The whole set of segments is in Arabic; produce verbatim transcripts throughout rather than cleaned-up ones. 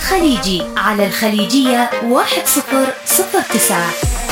خليجي على الخليجية واحد صفر صفر تسعة.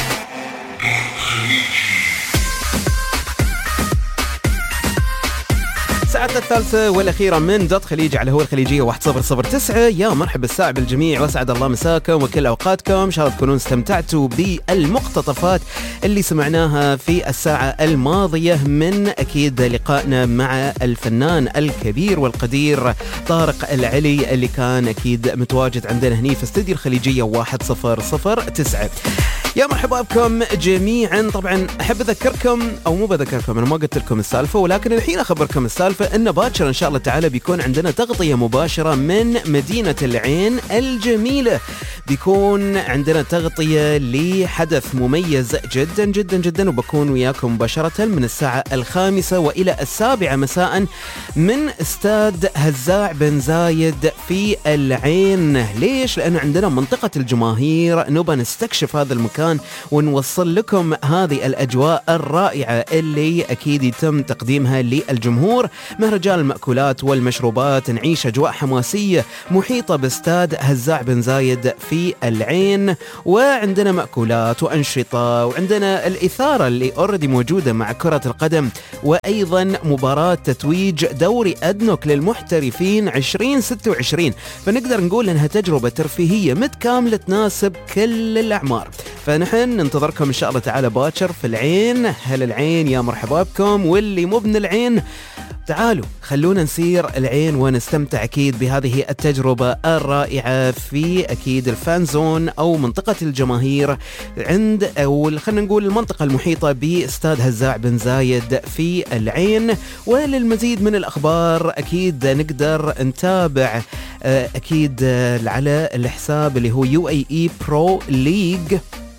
ساعتنا الثالثة والأخيرة من دوت خليجي على هو الخليجية واحد صفر صفر تسعة. يا مرحبا الساعة بالجميع واسعد الله مساكم وكل أوقاتكم. إن شاء الله تكونون استمتعتوا بالمقتطفات اللي سمعناها في الساعة الماضية من أكيد لقائنا مع الفنان الكبير والقدير طارق العلي اللي كان أكيد متواجد عندنا هني في استديو الخليجية واحد صفر صفر تسعة. يا مرحبا بكم جميعا. طبعا أحب أذكركم أو مو بذكركم، أنا ما قلت لكم السالفة ولكن الحين أخبركم السالفة إن باكر إن شاء الله تعالى بيكون عندنا تغطية مباشرة من مدينة العين الجميلة. بيكون عندنا تغطية لحدث مميز جدا جدا جدا، وبكون وياكم مباشرة من الساعة الخامسة وإلى السابعة مساء من استاد هزاع بن زايد في العين. ليش؟ لأنه عندنا منطقة الجماهير، نبى نستكشف هذا المكان ونوصل لكم هذه الأجواء الرائعة اللي أكيد يتم تقديمها للجمهور. مهرجان المأكولات والمشروبات، نعيش أجواء حماسية محيطة باستاد هزاع بن زايد في العين، وعندنا مأكولات وأنشطة، وعندنا الإثارة اللي أوردي موجودة مع كرة القدم، وأيضا مباراة تتويج دوري أدنوك للمحترفين عشرين ستة وعشرين. فنقدر نقول أنها تجربة ترفيهية متكاملة تناسب كل الأعمار. فنحن ننتظركم إن شاء الله تعالى باكر في العين. هل العين يا مرحبا بكم، واللي مو من العين تعالوا خلونا نسير العين ونستمتع أكيد بهذه التجربة الرائعة في أكيد الفان زون أو منطقة الجماهير عند أو خلينا نقول المنطقة المحيطة باستاد هزاع بن زايد في العين. وللمزيد من الأخبار أكيد نقدر نتابع أكيد على الحساب اللي هو يو اي اي برو ليج.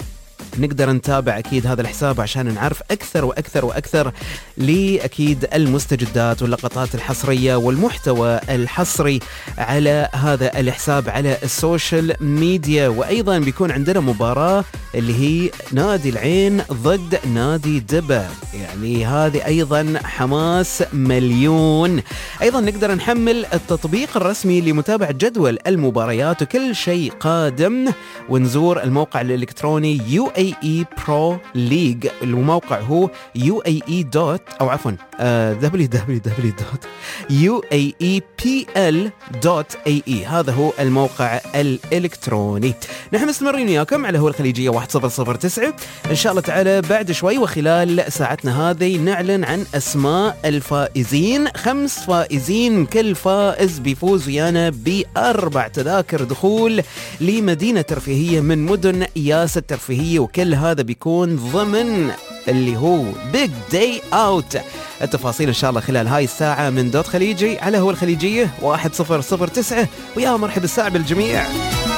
نقدر نتابع أكيد هذا الحساب عشان نعرف أكثر وأكثر وأكثر لأكيد المستجدات واللقطات الحصرية والمحتوى الحصري على هذا الحساب على السوشيال ميديا. وأيضا بيكون عندنا مباراة اللي هي نادي العين ضد نادي دبا، يعني هذه أيضا حماس مليون. أيضا نقدر نحمل التطبيق الرسمي لمتابعة جدول المباريات وكل شيء قادم، ونزور الموقع الإلكتروني يو اي اي برو ليج. الموقع هو يو اي اي دوت او عفوا دبليو دبليو دبليو دوت يو اي اي بي ال دوت اي اي. هذا هو الموقع الإلكتروني. نحن مستمرين وياكم على هو الخليجية واحد صفر صفر تسعة. إن شاء الله تعالى بعد شوي وخلال ساعتنا هذه نعلن عن أسماء الفائزين. خمس فائزين، كل فائز بيفوز ويانا بأربع تذاكر دخول لمدينة ترفيهية من مدن ياس الترفيهية، وكل هذا بيكون ضمن اللي هو بيج داي اوت. التفاصيل ان شاء الله خلال هاي الساعة من دوت خليجي على هو الخليجية واحد صفر صفر تسعة. ويا مرحبا الساعة بالجميع.